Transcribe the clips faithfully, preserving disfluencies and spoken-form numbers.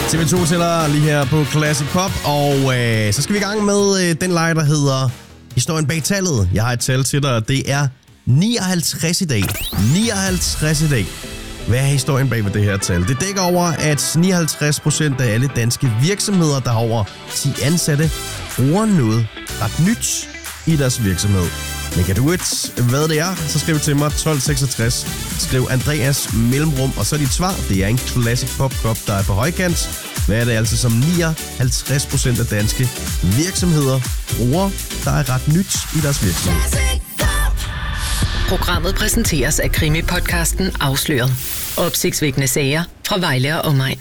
T V to tæller lige her på Classic Pop, og øh, så skal vi i gang med øh, den leg, der hedder Historien bag tallet. Jeg har et tal til dig, og det er nioghalvtreds i dag. nioghalvtreds i dag. Hvad er historien bag ved det her tal? Det dækker over, at nioghalvtreds procent af alle danske virksomheder, der har over ti ansatte, bruger noget ret nyt i deres virksomhed. Men kan du et, hvad det er, så skriv til mig tolv seksogtres. Skriv Andreas mellemrum, og så dit svar. Det er en Classic Pop Cup, der er på højkant. Hvad er det altså, som nioghalvtreds procent af danske virksomheder bruger, der er ret nyt i deres virksomhed? Programmet præsenteres af krimi-podcasten Afsløret. Opsigtsvækkende sager fra Vejle og omegn.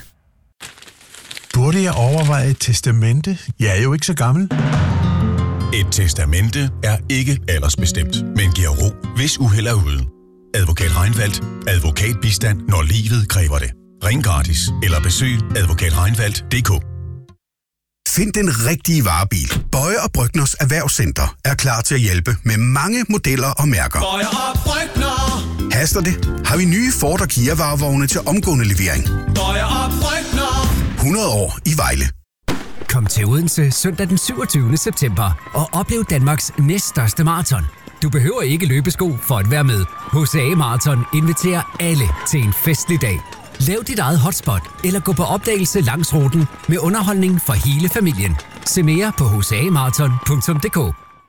Burde jeg overveje et testamente? Jeg er jo ikke så gammel. Et testamente er ikke aldersbestemt, men giver ro, hvis uheld er ude. Advokat Reinfeldt. Advokatbistand, når livet kræver det. Ring gratis eller besøg advokat reinfeldt punktum d k. Find den rigtige varebil. Bøje og Brygners Erhvervscenter er klar til at hjælpe med mange modeller og mærker. Bøje og Brygner. Haster det? Har vi nye Ford og Kia varevogne til omgående levering. Bøje og Brygner. hundrede år i Vejle. Kom til Odense søndag den syvogtyvende september og oplev Danmarks næststørste maraton. Du behøver ikke løbesko for at være med. H C A Marathon inviterer alle til en festlig dag. Lav dit eget hotspot eller gå på opdagelse langs ruten med underholdning for hele familien. Se mere på h c a marathon punktum d k.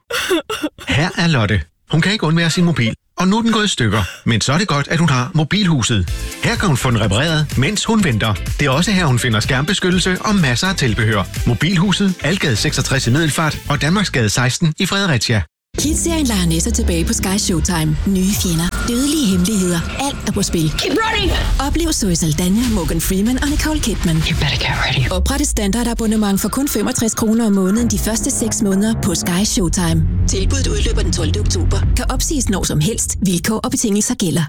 Her er Lotte. Hun kan ikke undvære sin mobil, og nu er den gået i stykker. Men så er det godt, at hun har Mobilhuset. Her kan hun få den repareret, mens hun venter. Det er også her, hun finder skærmbeskyttelse og masser af tilbehør. Mobilhuset, Algade seksogtres i Middelfart og Danmarksgade seksten i Fredericia. Kids-serien leger Nessa tilbage på Sky Showtime. Nye fjender, dødelige hemmeligheder, alt er på spil. Keep running! Oplev Zoe Saldana, Morgan Freeman og Nicole Kidman. You better get ready. Opret et standardabonnement for kun femogtres kroner om måneden de første seks måneder på Sky Showtime. Tilbuddet udløber den tolvte oktober. Kan opsiges når som helst. Vilkår og betingelser gælder.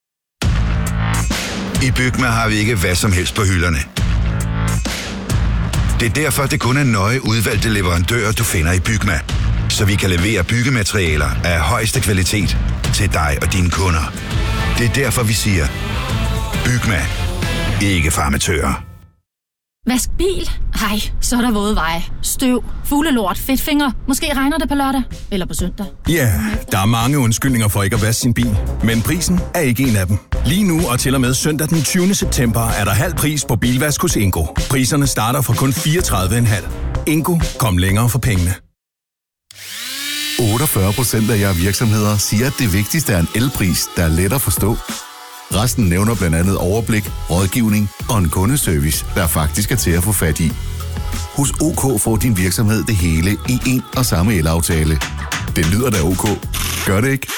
I Bygma har vi ikke hvad som helst på hylderne. Det er derfor, det kun er nøje udvalgte leverandører, du finder i Bygma. Så vi kan levere byggematerialer af højeste kvalitet til dig og dine kunder. Det er derfor, vi siger, Bygma. Ikke farmatører. Vask bil? Ej, så er der våde veje. Støv, fuglelort, fedtfinger. Måske regner det på lørdag. Eller på søndag. Ja, yeah, der er mange undskyldninger for ikke at vaske sin bil. Men prisen er ikke en af dem. Lige nu og til og med søndag den tyvende september er der halv pris på bilvask hos Ingo. Priserne starter fra kun fireogtredive komma fem. Ingo, kom længere for pengene. otteogfyrre procent af jer virksomheder siger, at det vigtigste er en elpris, der er let at forstå. Resten nævner blandt andet overblik, rådgivning og en kundeservice, der faktisk er til at få fat i. Hos OK får din virksomhed det hele i en og samme elaftale. Det lyder da OK. Gør det ikke?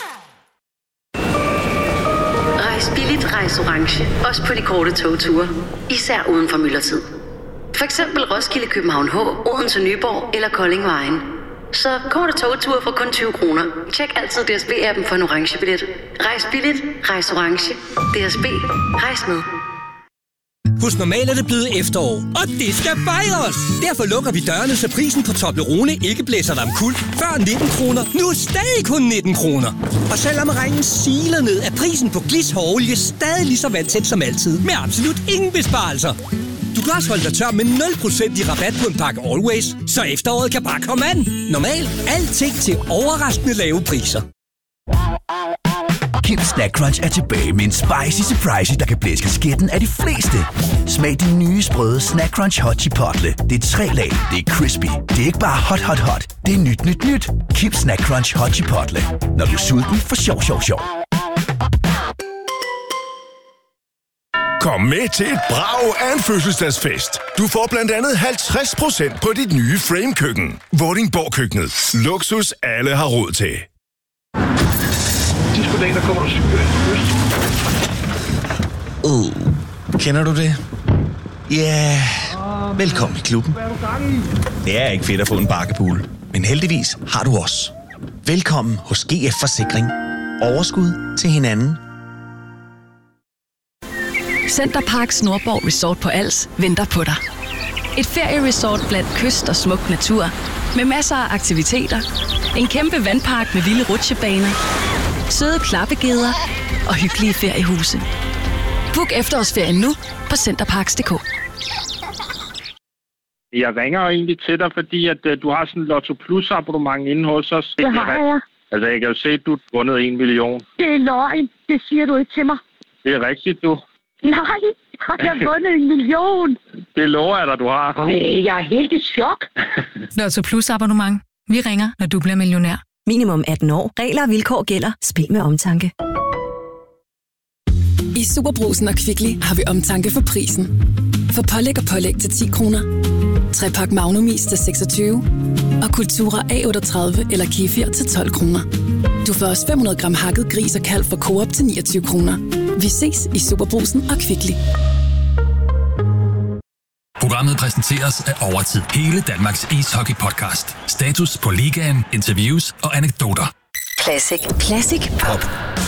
Rejs billigt, rejs orange. Også på de korte togture. Især uden for myldretid. For eksempel Roskilde, København H, Odense, Nyborg eller Kolding Vejen. Så korte togture for kun tyve kroner. Tjek altid D S B-appen for en orange billet. Rejs billigt, rejs orange. D S B, rejs med. Hos Normal er det blevet efterår, og det skal fejres! Derfor lukker vi dørene, så prisen på Toblerone ikke blæser dig omkuld. Før nitten kroner, nu er stadig kun nitten kroner. Og selvom regnen siler ned, er prisen på Glis hårolie stadig lige så vandtæt som altid. Med absolut ingen besparelser. Du kan også holde dig tør med nul procent i rabat på en pakke Always, så efteråret kan bare komme an. Normal. Alting til overraskende lave priser. Kim Snack Crunch er tilbage med en spicy surprise, der kan blæse kasketten af de fleste. Smag de nye sprøde Snack Crunch Hot Chipotle. Det er tre lag, det er crispy. Det er ikke bare hot, hot, hot. Det er nyt, nyt, nyt. Kim Snack Crunch Hot Chipotle. Når du er sulten, for sjov, sjov, sjov. Kom med til et brag af en fødselsdagsfest. Du får blandt andet halvtreds procent på dit nye Frame-køkken. Vordingborg-køkkenet. Luksus alle har råd til. Sidste dag, der kommer du syge. Uh, kender du det? Ja, yeah. Velkommen i klubben. Det er ikke fedt at få en bakkepool, men heldigvis har du os. Velkommen hos G F Forsikring. Overskud til hinanden. Centerparks Nordborg Resort på Als venter på dig. Et ferieresort blandt kyst og smuk natur, med masser af aktiviteter, en kæmpe vandpark med vilde rutsjebaner, søde klappegeder og hyggelige feriehuse. Book efterårsferien nu på centerparks punktum d k. Jeg ringer egentlig til dig, fordi at, uh, du har sådan en Lotto Plus abonnement inde hos os. Det har jeg. Altså, jeg kan jo se, at du har vundet en million. Det er løgn. Det siger du ikke til mig. Det er rigtigt, du. Nej, jeg har vundet en million. Det lover jeg dig, du har. Øh, jeg er helt i chok. Lotto Plus abonnement. Vi ringer, når du bliver millionær. Minimum atten år. Regler og vilkår gælder. Spil med omtanke. I Superbrugsen og Kvickly har vi omtanke for prisen. For pålæg og pålæg til ti kroner. Trepak Magnumis til seksogtyve. Og Kultura A otteogtredive eller Kefir til tolv kroner. Du får også fem hundrede gram hakket gris og kalv fra Coop til niogtyve kroner. Vi ses i Superbrugsen og Kvickly. Programmet præsenteres af Overtid. Hele Danmarks ishockey-podcast. Status på ligaen, interviews og anekdoter. Classic. Classic Pop.